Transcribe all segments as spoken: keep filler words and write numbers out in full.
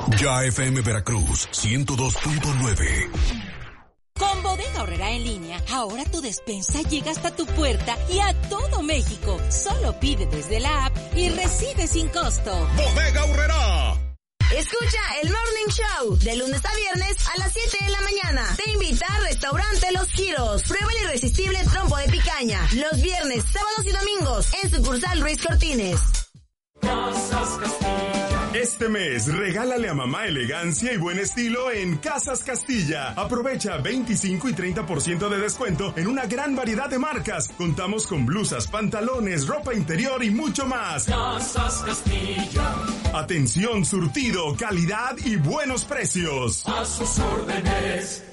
Ya F M Veracruz ciento dos punto nueve. Con Bodega Aurrerá en línea, ahora tu despensa llega hasta tu puerta y a todo México. Solo pide desde la app y recibe sin costo. Bodega Aurrerá. Escucha el Morning Show de lunes a viernes a las siete de la mañana. Te invita al restaurante Los Giros. Prueba el irresistible trompo de picaña. Los viernes, sábados y domingos en sucursal Ruiz Cortines. Casas Castilla. Este mes, regálale a mamá elegancia y buen estilo en Casas Castilla. Aprovecha veinticinco y treinta por ciento de descuento en una gran variedad de marcas. Contamos con blusas, pantalones, ropa interior y mucho más. Casas Castilla. Atención, surtido, calidad y buenos precios. A sus órdenes.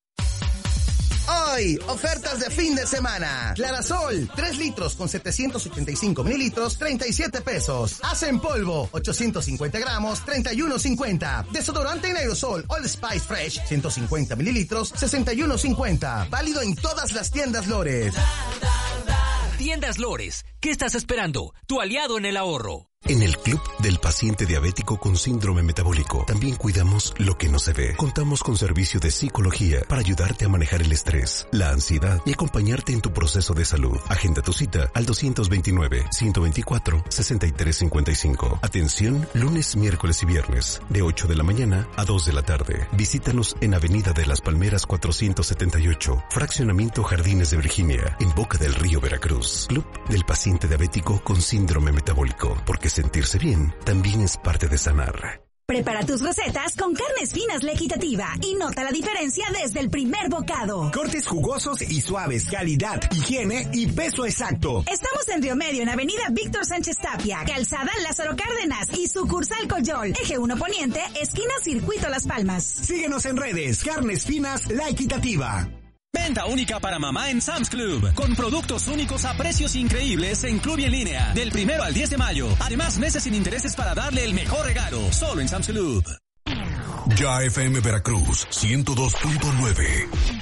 Hoy, ofertas de fin de semana. Clarasol, tres litros con setecientos ochenta y cinco mililitros, treinta y siete pesos. Hace en polvo, ochocientos cincuenta gramos, treinta y uno cincuenta. Desodorante en aerosol, All Spice Fresh, ciento cincuenta mililitros, sesenta y uno cincuenta. Válido en todas las tiendas Lores. Tiendas Lores, ¿qué estás esperando? Tu aliado en el ahorro. En el Club del Paciente Diabético con Síndrome Metabólico también cuidamos lo que no se ve. Contamos con servicio de psicología para ayudarte a manejar el estrés, la ansiedad y acompañarte en tu proceso de salud. Agenda tu cita al dos veintinueve, ciento veinticuatro, sesenta y tres cincuenta y cinco. Atención lunes, miércoles y viernes de ocho de la mañana a dos de la tarde. Visítanos en Avenida de las Palmeras cuatrocientos setenta y ocho, Fraccionamiento Jardines de Virginia, en Boca del Río, Veracruz. Club del Paciente Diabético con Síndrome Metabólico, porque sentirse bien también es parte de sanar. Prepara tus recetas con Carnes Finas La Equitativa y nota la diferencia desde el primer bocado. Cortes jugosos y suaves, calidad, higiene y peso exacto. Estamos en Río Medio, en Avenida Víctor Sánchez Tapia, Calzada Lázaro Cárdenas y sucursal Coyol, Eje uno Poniente, esquina Circuito Las Palmas. Síguenos en redes, Carnes Finas La Equitativa. Venta única para mamá en Sam's Club, con productos únicos a precios increíbles en Club y en línea, del primero al diez de mayo. Además, meses sin intereses para darle el mejor regalo, solo en Sam's Club. Ya F M Veracruz ciento dos punto nueve.